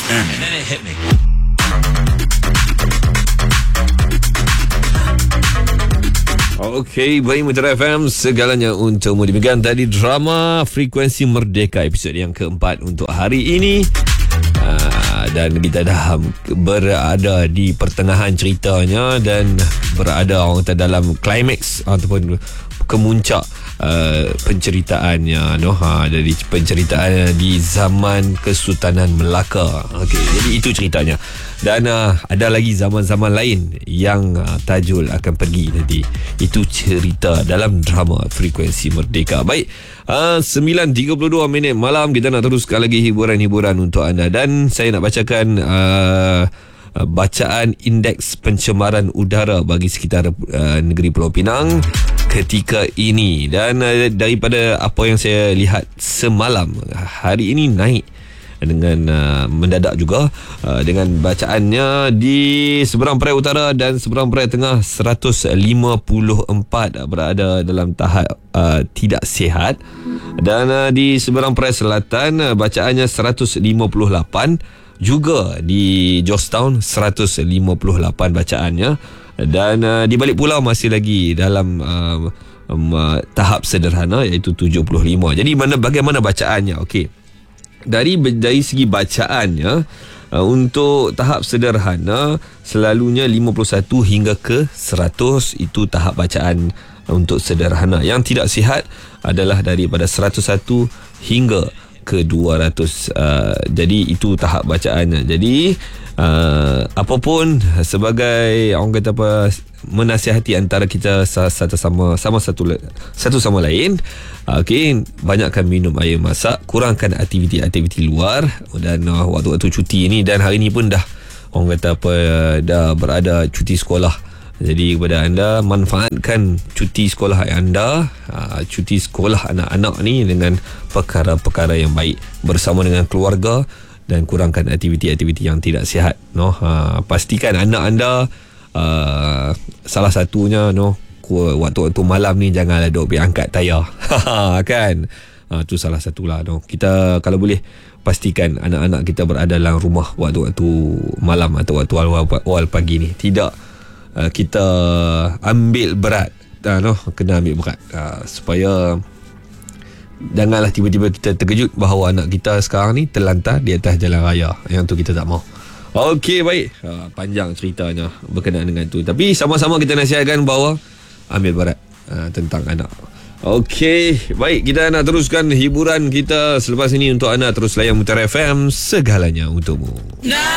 And then it hit me. Okey, baik Mutiara FM, segalanya untukmu. Demikian tadi drama Frekuensi Merdeka episod yang keempat untuk hari ini. Dan kita dah berada di pertengahan ceritanya dan berada orang kata dalam klimaks ataupun kemuncak penceritaannya, jadi penceritaannya di zaman Kesultanan Melaka. Okey, jadi itu ceritanya. Dan ada lagi zaman-zaman lain yang Tajul akan pergi nanti. Itu cerita dalam drama Frekuensi Merdeka. Baik, 9.32 malam kita nak teruskan lagi hiburan-hiburan untuk anda. Dan saya nak bacakan bacaan indeks pencemaran udara bagi sekitar negeri Pulau Pinang ketika ini. Dan daripada apa yang saya lihat semalam, hari ini naik dengan mendadak juga dengan bacaannya di seberang Perai Utara dan seberang Perai Tengah 154 berada dalam tahap tidak sihat, dan di seberang Perai Selatan bacaannya 158, juga di Georgetown 158 bacaannya, dan di balik pulau masih lagi dalam tahap sederhana iaitu 75. Jadi bagaimana bacaannya? Okey, dari segi bacaannya, untuk tahap sederhana selalunya 51 hingga ke 100, itu tahap bacaan untuk sederhana. Yang tidak sihat adalah daripada 101 hingga ke 200. Jadi itu tahap bacaannya. Jadi apapun, sebagai orang kata apa, menasihati antara kita satu sama lain. Okey, banyakkan minum air masak, kurangkan aktiviti-aktiviti luar, dan waktu-waktu cuti ini, dan hari ini pun dah orang kata apa, dah berada cuti sekolah. Jadi kepada anda, manfaatkan cuti sekolah anda, cuti sekolah anak-anak ni dengan perkara-perkara yang baik bersama dengan keluarga, dan kurangkan aktiviti-aktiviti yang tidak sihat. Pastikan anak anda, salah satunya waktu-waktu malam ni janganlah duk pergi angkat tayar. Kan? Itu salah satulah. Kita kalau boleh pastikan anak-anak kita berada dalam rumah waktu-waktu malam atau waktu awal pagi ni. Tidak kita ambil berat. Kena ambil berat, supaya janganlah tiba-tiba kita terkejut bahawa anak kita sekarang ni terlantar di atas jalan raya. Yang tu kita tak mahu. Okey, baik. Panjang ceritanya berkenaan dengan tu. Tapi sama-sama kita nasihatkan bahawa ambil berat tentang anak. Okey, baik, kita nak teruskan hiburan kita selepas ini untuk anda. Terus layan Mutiara FM, segalanya untukmu.